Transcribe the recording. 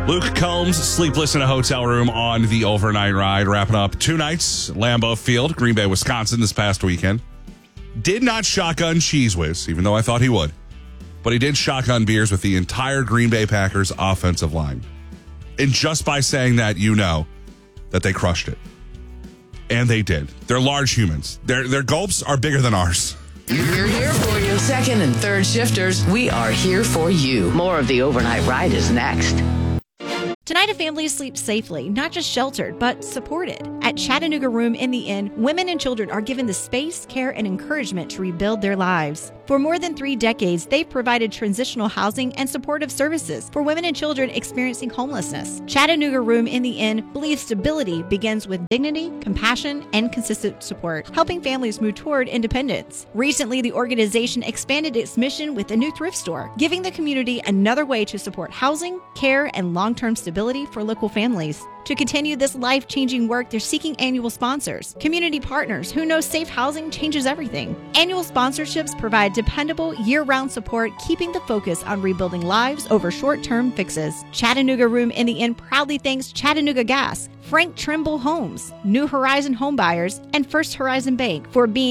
Luke Combs, sleepless in a hotel room on the overnight ride, wrapping up 2 nights at Lambeau Field, Green Bay, Wisconsin this past weekend. Did not shotgun Cheese Whiz, even though I thought he would. But he did shotgun beers with the entire Green Bay Packers offensive line. And just by saying that, you know that they crushed it. And they did. They're large humans. Their gulps are bigger than ours. We're here for you. Second and third shifters, we are here for you. More of the overnight ride is next. Tonight, a family sleeps safely, not just sheltered, but supported. At Chattanooga Room in the Inn, women and children are given the space, care, and encouragement to rebuild their lives. For more than 3 decades, they've provided transitional housing and supportive services for women and children experiencing homelessness. Chattanooga Room in the Inn believes stability begins with dignity, compassion, and consistent support, helping families move toward independence. Recently, the organization expanded its mission with a new thrift store, giving the community another way to support housing, care, and long-term stability for local families. To continue this life-changing work, they're seeking annual sponsors, community partners who know safe housing changes everything. Annual sponsorships provide dependable, year-round support, keeping the focus on rebuilding lives over short-term fixes. Chattanooga Room in the Inn proudly thanks Chattanooga Gas, Frank Trimble Homes, New Horizon Homebuyers, and First Horizon Bank for being